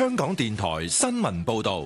香港電台新聞報道。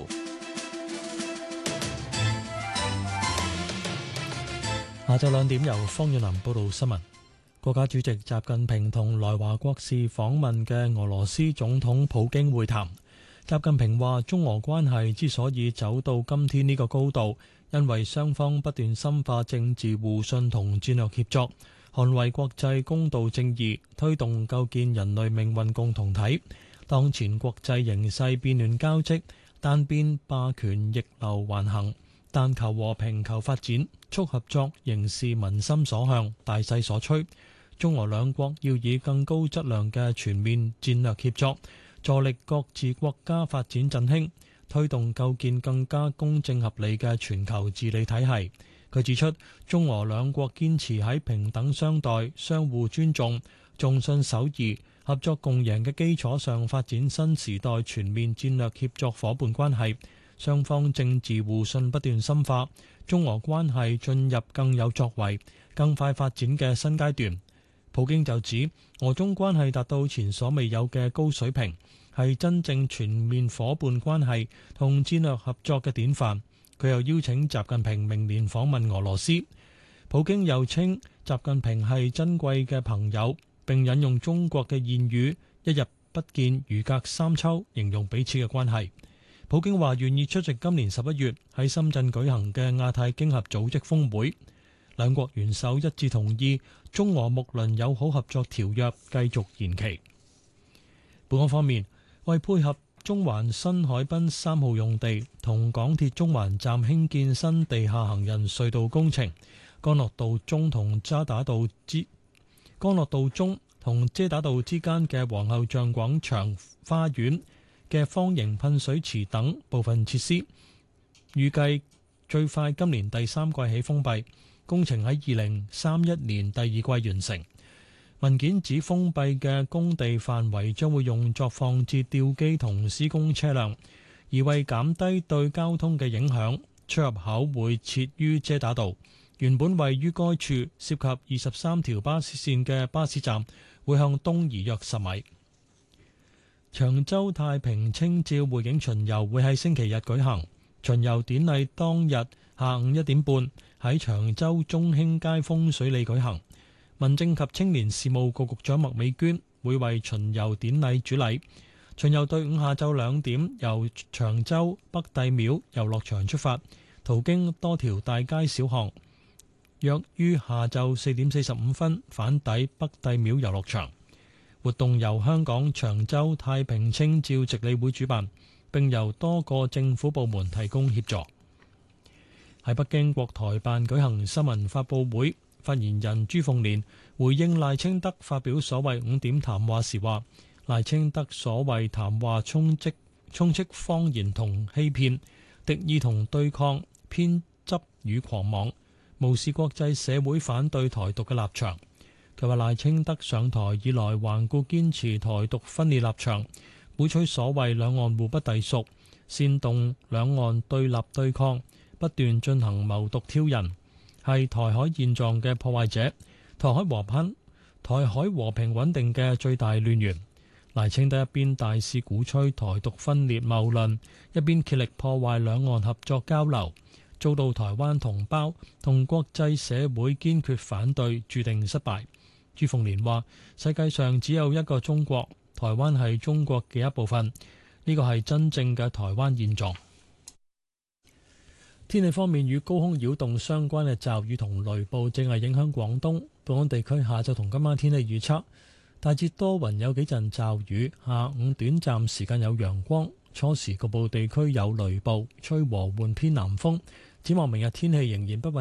下晝2點由方遠南報道新聞。國家主席習近平同來華國事訪問嘅俄羅斯總統普京會談。習近平話：中俄關係之所以走到今天呢個高度，因為雙方不斷深化政治互信同戰略協作，捍衛國際公道正義，推動構建人類命運共同體。當前國際形勢變亂交織，單邊霸權逆流橫行，但求和平求發展，促合作凝視民心所向，大勢所趨。中俄兩國要以更高質量嘅全面戰略協作，助力各自國家發展振興，推動構建更加公正合理嘅全球治理體系。佢指出，中俄兩國堅持喺平等相待、相互尊重、重信守義、合作共贏嘅基礎上發展新時代全面戰略協作夥伴關係，雙方政治互信不斷深化，中俄關係進入更有作為、更快發展嘅新階段。普京就指，俄中關係達到前所未有嘅高水平，係真正全面夥伴關係同戰略合作嘅典範。佢又邀請習近平明年訪問俄羅斯。普京又稱習近平係珍貴嘅朋友，並引用中國嘅諺語一日不見如隔三秋，形容彼此嘅關係。普京話願意出席今年11月喺深圳舉行嘅亞太經合組織峰會。兩國元首一致同意中俄睦鄰友好合作條約繼續延期。本港方面，為配合中環新海濱3號用地同港鐵中環站興建新地下行人隧道工程，干諾道中同遮打道之間嘅皇后像廣場花園嘅方形噴水池等部分設施，預計最快今年第3季起封閉。工程喺2031年第2季完成。文件指封閉嘅工地範圍將會用作放置吊機同施工車輛，而為減低對交通嘅影響，出入口會設於遮打道。原本位於該處涉及23條巴士線嘅巴士站會向東移約10米。長洲太平清醮匯景巡遊會喺星期日舉行，巡遊典禮當日下午1點半喺長洲中興街風水里舉行。民政及青年事務局局長麥美娟會為巡遊典禮主禮。巡遊隊伍下晝2點由長洲北帝廟遊樂場出發，途經多條大街小巷，約於下晝4點45分返抵北帝廟遊樂場。活動由香港長洲太平清醮值理會主辦，並由多個政府部門提供協助。喺北京國台辦舉行新聞發佈會，發言人朱鳳蓮回應賴清德發表所謂5點談話時話，賴清德所謂談話充斥謊言同欺騙、敵意同對抗、偏執與狂妄，無視國際社會反對台獨嘅立場。佢話賴清德上台以來頑固堅持台獨分裂立場，鼓吹所謂兩岸互不隸屬，煽動兩岸對立對抗，不斷進行謀獨挑釁，係台海現狀嘅破壞者，台海和平穩定嘅最大亂源。賴清德一邊大肆鼓吹台獨分裂謬論，一邊竭力破壞兩岸合作交流，遭到台灣同胞同國際社會堅決反對，注定失敗。朱鳳蓮話：世界上只有一個中國，台灣係中國嘅一部分，呢個係真正嘅台灣現狀。天氣方面，與高空擾動相關嘅驟雨同雷暴正係影響廣東。本港地區下晝同今晚天氣預測，大致多雲，有幾陣驟雨，下午短暫時間有陽光，初時局部地區有雷暴，吹和緩偏南風。展望明日天氣仍然不穩。